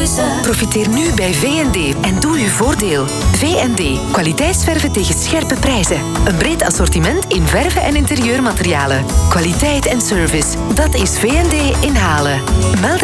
keuze. Profiteer nu bij V&D en doe uw voordeel. V&D, kwaliteitsverven tegen scherpe prijzen. Een breed assortiment in verven en interieurmaterialen. Kwaliteit en service, dat is V&D in Halen. Meld